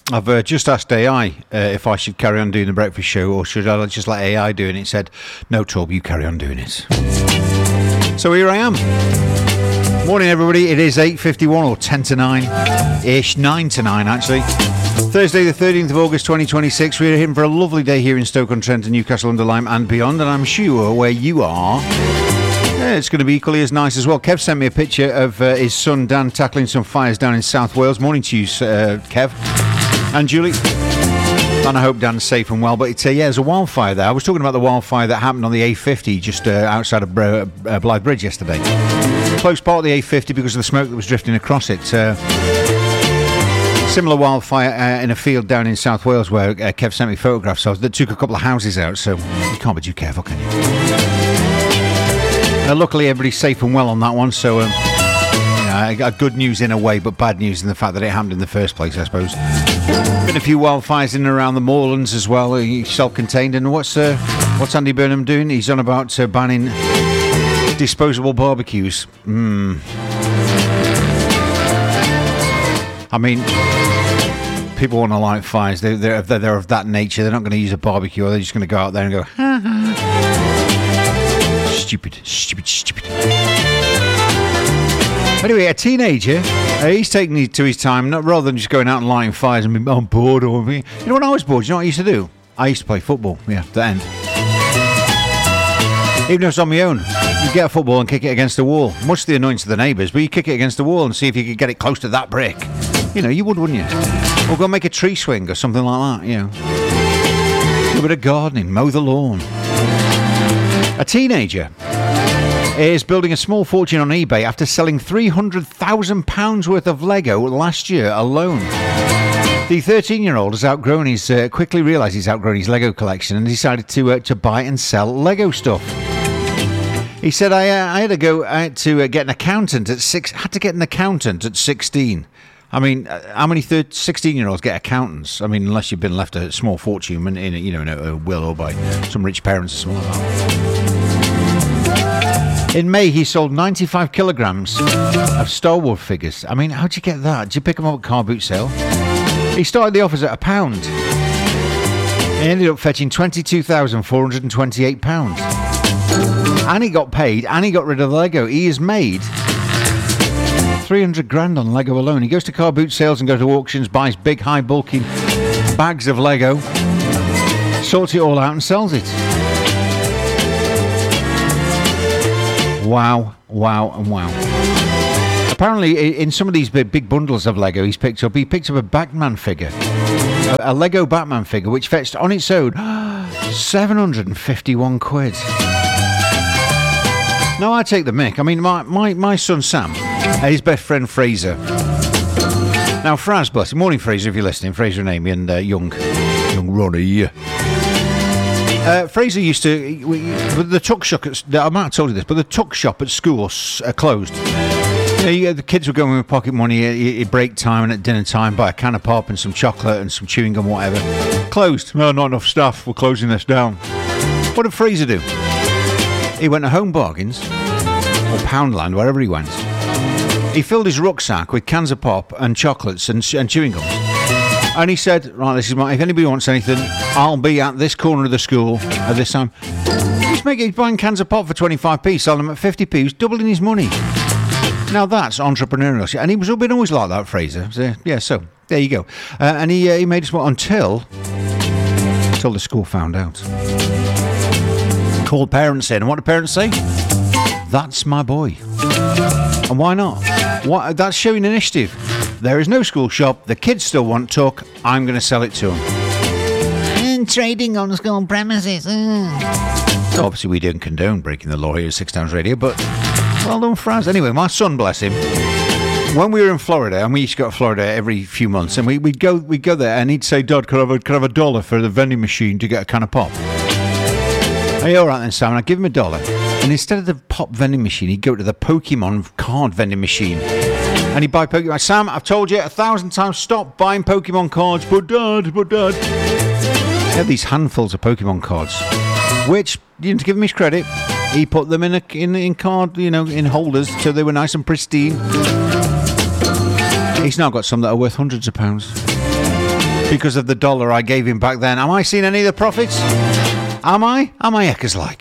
I've just asked AI if I should carry on doing the breakfast show or should I just let AI do it. And it said, no, Torb, you carry on doing it. So here I am. Morning, everybody. It is 8:51 or 10 to 9-ish, 9 to 9 actually. Thursday the 13th of August 2026. We're in for a lovely day here in Stoke-on-Trent and Newcastle under Lyme and beyond, and I'm sure where you are, it's going to be equally as nice as well. Kev sent me a picture of his son Dan tackling some fires down in South Wales. Morning to you, Kev and Julie. And I hope Dan's safe and well. But there's a wildfire there. I was talking about the wildfire that happened on the A50 just outside of Blythe Bridge yesterday. Close part of the A50 because of the smoke that was drifting across it. Similar wildfire in a field down in South Wales where Kev sent me photographs of that took a couple of houses out, so you can't be too careful, can you? Luckily everybody's safe and well on that one, so I got good news in a way, but bad news in the fact that it happened in the first place, I suppose. Been a few wildfires in and around the moorlands as well, self-contained. And what's Andy Burnham doing? He's on about banning disposable barbecues. I mean, people want to light fires. They're of that nature. They're not going to use a barbecue. Or they're just going to go out there and go, ha ha. Stupid. Anyway, a teenager, he's taking it to his time, rather than just going out and lighting fires and being, I'm bored. You know, when I was bored, you know what I used to do? I used to play football. Yeah, the end. Even though it's on my own, you get a football and kick it against the wall. Much to the annoyance of the neighbours, but you kick it against the wall and see if you could get it close to that brick. You know, you would, wouldn't you? Or go make a tree swing or something like that, you know. Do a bit of gardening, mow the lawn. A teenager is building a small fortune on eBay after selling £300,000 worth of Lego last year alone. The 13-year-old has quickly realised he's outgrown his Lego collection and decided to buy and sell Lego stuff. He said, I had to go out to get an accountant at 16. I mean, how many 16-year-olds get accountants? I mean, unless you've been left a small fortune in a will or by some rich parents or something like that. In May, he sold 95 kilograms of Star Wars figures. I mean, how'd you get that? Did you pick them up at car boot sale? He started the offers at £1. He ended up fetching £22,428. And he got paid, and he got rid of the Lego. He has made 300 grand on Lego alone. He goes to car boot sales and goes to auctions, buys big, high, bulky bags of Lego, sorts it all out and sells it. Wow. Apparently, in some of these big bundles of Lego he picked up a Batman figure. A Lego Batman figure, which fetched on its own 751 quid. Now, I take the mick. I mean, my son Sam, his best friend Fraser. Now, Fraz, bless him. Morning, Fraser, if you're listening. Fraser and Amy and young Ronnie. Fraser used to... the tuck shop... I might have told you this, but the tuck shop at school closed. The kids were going with pocket money at break time and at dinner time, buy a can of pop and some chocolate and some chewing gum, whatever. Closed. No, not enough staff. We're closing this down. What did Fraser do? He went to Home Bargains or Poundland, wherever he went. He filled his rucksack with cans of pop and chocolates and chewing gums. And he said, right, this is if anybody wants anything, I'll be at this corner of the school at this time. He's buying cans of pop for 25p, selling them at 50p. He was doubling his money. Now that's entrepreneurial. And he was been always like that, Fraser. So there you go. And he made us until the school found out. Called parents in, and what do parents say? That's my boy. And why not? That's showing initiative. There is no school shop. The kids still want tuck. I'm going to sell it to them. And trading on school premises. So obviously we don't condone breaking the law here at Six Towns Radio, but well done, Fraz. Anyway, my son, bless him, when we were in Florida, and we used to go to Florida every few months, and we'd go there, and he'd say, Dad, could I have $1 for the vending machine to get a can of pop? Hey, all right then, Sam. And I'd give him $1. And instead of the pop vending machine, he'd go to the Pokemon card vending machine. And he'd buy Pokemon. Sam, I've told you 1,000 times, stop buying Pokemon cards. But Dad. He had these handfuls of Pokemon cards, which, to give him his credit, he put them in card, in holders, so they were nice and pristine. He's now got some that are worth hundreds of pounds. because of the dollar I gave him back then. Am I seeing any of the profits? Am I heckers like?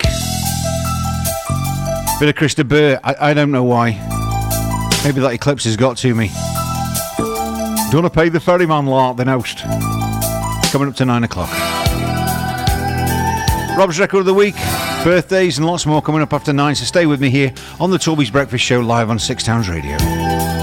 Bit of Krista Burr. I don't know why. Maybe that eclipse has got to me. Don't want to pay the ferryman lark, the host. Coming up to 9 o'clock. Rob's Record of the Week, birthdays and lots more coming up after 9, so stay with me here on the Toby's Breakfast Show live on Six Towns Radio.